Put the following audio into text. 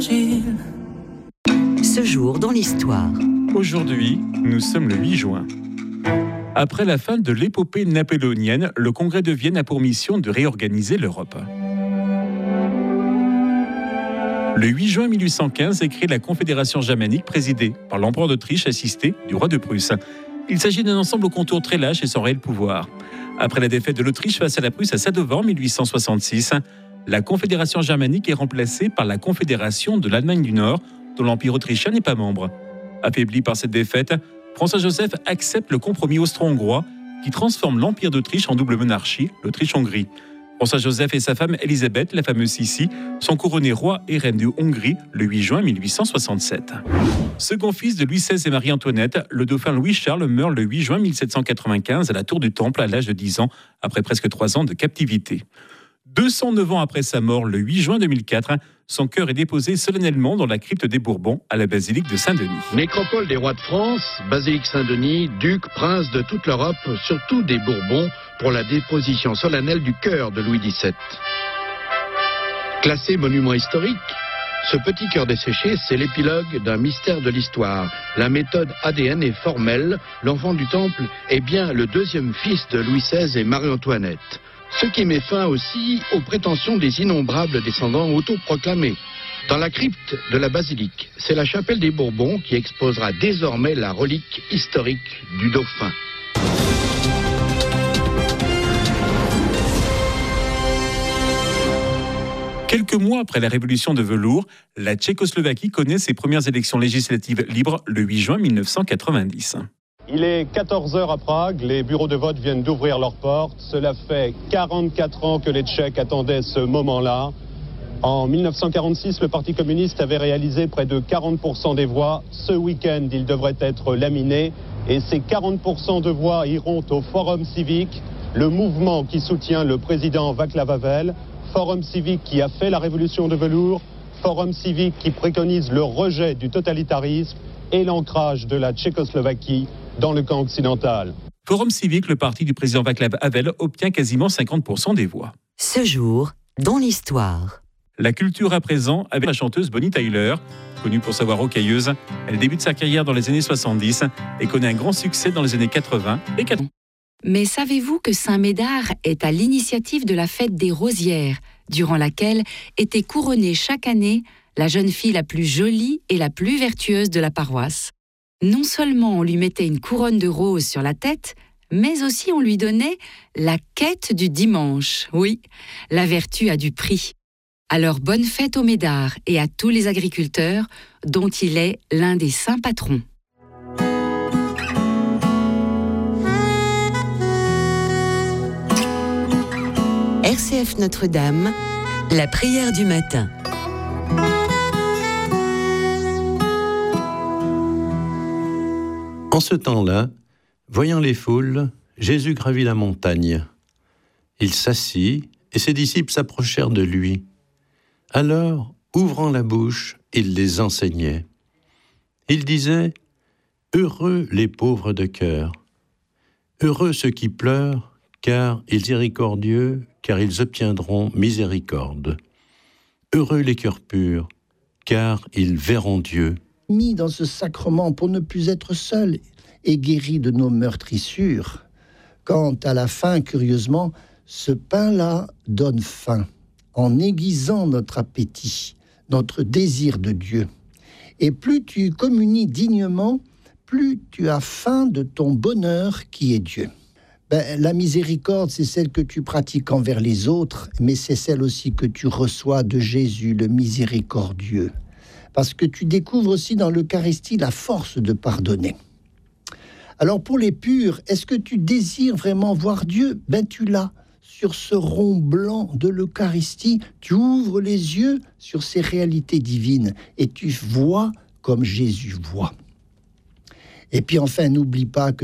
Ce jour dans l'histoire. Aujourd'hui, nous sommes le 8 juin. Après la fin de l'épopée napoléonienne, le Congrès de Vienne a pour mission de réorganiser l'Europe. Le 8 juin 1815 est créée la Confédération germanique présidée par l'empereur d'Autriche assisté du roi de Prusse. Il s'agit d'un ensemble aux contours très lâches et sans réel pouvoir. Après la défaite de l'Autriche face à la Prusse à Sadowa en 1866, la Confédération germanique est remplacée par la Confédération de l'Allemagne du Nord, dont l'Empire autrichien n'est pas membre. Affaibli par cette défaite, François-Joseph accepte le compromis austro-hongrois qui transforme l'Empire d'Autriche en double monarchie, l'Autriche-Hongrie. François-Joseph et sa femme Élisabeth, la fameuse Sissi, sont couronnés rois et reines de Hongrie le 8 juin 1867. Second fils de Louis XVI et Marie-Antoinette, le dauphin Louis-Charles meurt le 8 juin 1795 à la Tour du Temple à l'âge de 10 ans, après presque 3 ans de captivité. 209 ans après sa mort, le 8 juin 2004, son cœur est déposé solennellement dans la crypte des Bourbons à la basilique de Saint-Denis. Nécropole des rois de France, basilique Saint-Denis, ducs, princes de toute l'Europe, surtout des Bourbons, pour la déposition solennelle du cœur de Louis XVII. Classé monument historique, ce petit cœur desséché, c'est l'épilogue d'un mystère de l'histoire. La méthode ADN est formelle, l'enfant du Temple est bien le deuxième fils de Louis XVI et Marie-Antoinette. Ce qui met fin aussi aux prétentions des innombrables descendants autoproclamés. Dans la crypte de la basilique, c'est la chapelle des Bourbons qui exposera désormais la relique historique du dauphin. Quelques mois après la révolution de velours, la Tchécoslovaquie connaît ses premières élections législatives libres le 8 juin 1990. Il est 14h à Prague, les bureaux de vote viennent d'ouvrir leurs portes. Cela fait 44 ans que les Tchèques attendaient ce moment-là. En 1946, le Parti communiste avait réalisé près de 40% des voix. Ce week-end, il devrait être laminé. Et ces 40% de voix iront au Forum civique, le mouvement qui soutient le président Václav Havel. Forum civique qui a fait la révolution de velours. Forum civique qui préconise le rejet du totalitarisme et l'ancrage de la Tchécoslovaquie dans le camp occidental. Forum civique, le parti du président Václav Havel, obtient quasiment 50% des voix. Ce jour dans l'histoire. La culture à présent avec la chanteuse Bonnie Tyler. Connue pour sa voix rocailleuse, elle débute sa carrière dans les années 70 et connaît un grand succès dans les années 80 et 80. Mais savez-vous que Saint-Médard est à l'initiative de la fête des Rosières, durant laquelle était couronnée chaque année la jeune fille la plus jolie et la plus vertueuse de la paroisse. Non seulement on lui mettait une couronne de roses sur la tête, mais aussi on lui donnait la quête du dimanche. Oui, la vertu a du prix. Alors bonne fête au Médard et à tous les agriculteurs, dont il est l'un des saints patrons. RCF Notre-Dame, la prière du matin. En ce temps-là, voyant les foules, Jésus gravit la montagne. Il s'assit et ses disciples s'approchèrent de lui. Alors, ouvrant la bouche, il les enseignait. Il disait : « Heureux les pauvres de cœur, heureux ceux qui pleurent, car ils miséricordieux, car ils obtiendront miséricorde. Heureux les cœurs purs, car ils verront Dieu. » Mis dans ce sacrement pour ne plus être seul et guéri de nos meurtrissures. Quand à la fin, curieusement, ce pain-là donne faim, en aiguisant notre appétit, notre désir de Dieu. Et plus tu communies dignement, plus tu as faim de ton bonheur qui est Dieu. La miséricorde, c'est celle que tu pratiques envers les autres, mais c'est celle aussi que tu reçois de Jésus, le miséricordieux. Parce que tu découvres aussi dans l'Eucharistie la force de pardonner. Alors pour les purs, est-ce que tu désires vraiment voir Dieu ? Tu l'as. Sur ce rond blanc de l'Eucharistie, tu ouvres les yeux sur ces réalités divines et tu vois comme Jésus voit. Et puis enfin, n'oublie pas que